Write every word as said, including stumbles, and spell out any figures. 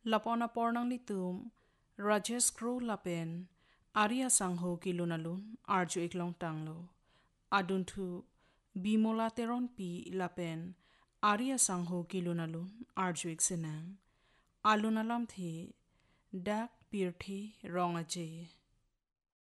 lapona pornang litum Rajesh Kro lapen Arya Sangho kilunalun arju iklong tanglo aduntu Bimola teron pi lapen Arya Sangho kilunalun arju iksenang alunalam the dak pirthi rongaje